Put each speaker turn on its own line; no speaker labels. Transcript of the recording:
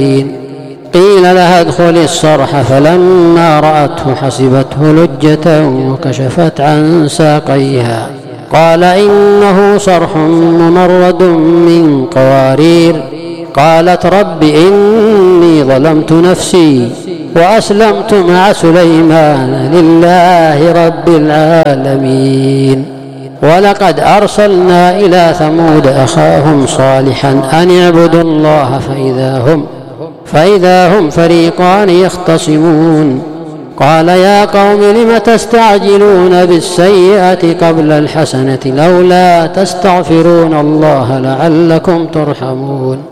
قيل لها ادخلي الصرح، فلما رأته حسبته لجة وكشفت عن ساقيها. قال إنه صرح ممرد من قوارير. قالت رب إني ظلمت نفسي وأسلمت مع سليمان لله رب العالمين. ولقد أرسلنا إلى ثمود أخاهم صالحا أن اعبدوا الله فإذا هم فريقان يختصمون. قال يا قوم لم تستعجلون بالسيئة قبل الحسنة لولا تستغفرون الله لعلكم ترحمون.